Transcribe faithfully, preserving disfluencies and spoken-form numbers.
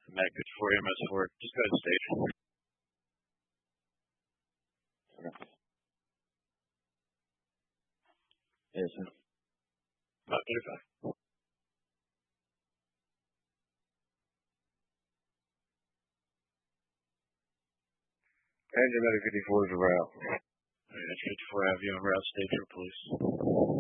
Matt, good for you, M S four. Just go ahead and stage. Yes, sir. About thirty-five. Engine Medic fifty-four is a route. Alright, that's fifty-four, have you on route, stage for police.